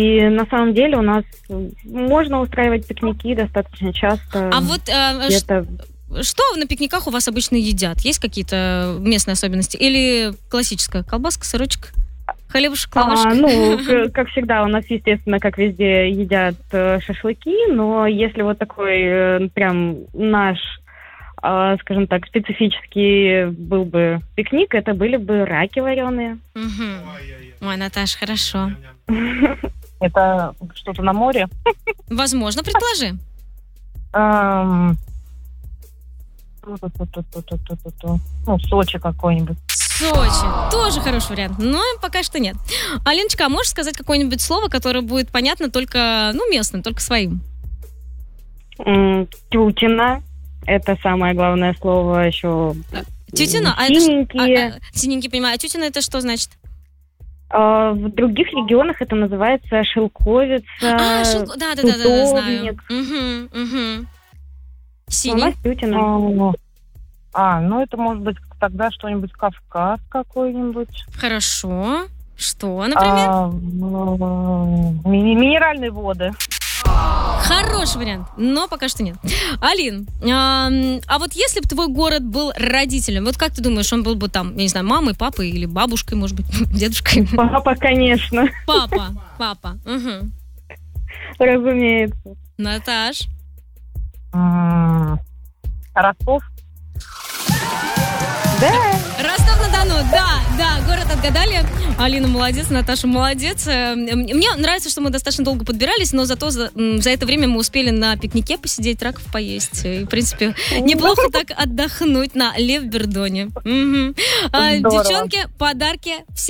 И на самом деле у нас можно устраивать пикники достаточно часто. А вот где-то... что на пикниках у вас обычно едят? Есть какие-то местные особенности? Или классическая колбаска, сырочек, хлебушек, лавашек? Как всегда, у нас, естественно, как везде, едят шашлыки, но если вот такой прям наш, скажем так, специфический был бы пикник, это были бы раки вареные. Ой, Наташ, хорошо. Это что-то на море? Возможно, предположи. Сочи какой-нибудь. Сочи. Тоже хороший вариант, но пока что нет. Алиночка, а можешь сказать какое-нибудь слово, которое будет понятно только, местным, только своим? Тютина. Это самое главное слово еще. Тютина? Синенькие. Синенькие, понимаю. А тютина это что значит? В других регионах это называется шелковица. Да, знаю. Синий. У нас тютина. Это может быть тогда что-нибудь Кавказ какой-нибудь. Хорошо. Что, например? Минеральные воды. Хороший вариант, но пока что нет. Алин, а вот если бы твой город был родителем, вот как ты думаешь, он был бы там, я не знаю, мамой, папой или бабушкой, может быть, дедушкой? Папа, конечно. Папа. Угу. Разумеется. Наташ? Ростов? Да. Ростов-на-Дону, да, город отгадали. Алина молодец, Наташа молодец. Мне нравится, что мы достаточно долго подбирались, но зато за это время мы успели на пикнике посидеть, раков поесть. И, в принципе, неплохо так отдохнуть на Левбердоне. Девчонки, подарки